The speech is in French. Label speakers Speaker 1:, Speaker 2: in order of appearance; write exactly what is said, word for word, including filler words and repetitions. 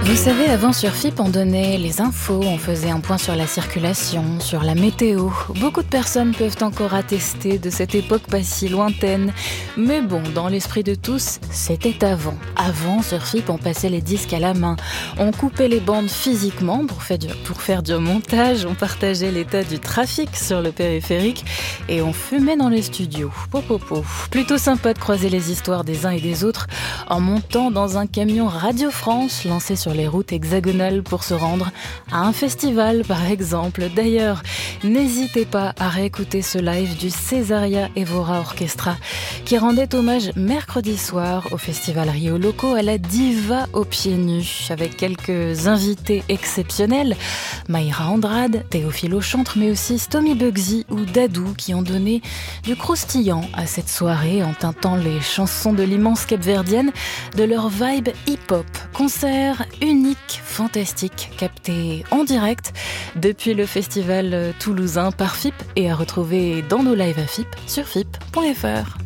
Speaker 1: Vous savez, avant sur F I P, on donnait les infos, on faisait un point sur la circulation, sur la météo. Beaucoup de personnes peuvent encore attester de cette époque pas si lointaine. Mais bon, dans l'esprit de tous, c'était avant. Avant, sur F I P, on passait les disques à la main. On coupait les bandes physiquement pour faire du, pour faire du montage. On partageait l'état du trafic sur le périphérique et on fumait dans les studios. Popopo. Plutôt sympa de croiser les histoires des uns et des autres en montant dans un camion Radio France lancé sur les routes hexagonales pour se rendre à un festival par exemple. D'ailleurs, n'hésitez pas à réécouter ce live du Césaria Evora Orchestra qui rendait hommage mercredi soir au festival Rio Loco à la diva aux pieds nus avec quelques invités exceptionnels, Mayra Andrade, Théophile Auchantre mais aussi Stomy Bugsy ou Dadou qui ont donné du croustillant à cette soirée en teintant les chansons de l'immense capverdienne de leur vibe hip-hop. Concert unique, fantastique, capté en direct depuis le festival toulousain par F I P et à retrouver dans nos lives à F I P sur F I P point F R.